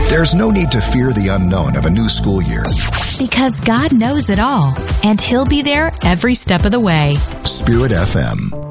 There's no need to fear the unknown of a new school year. Because God knows it all, and He'll be there every step of the way. Spirit FM.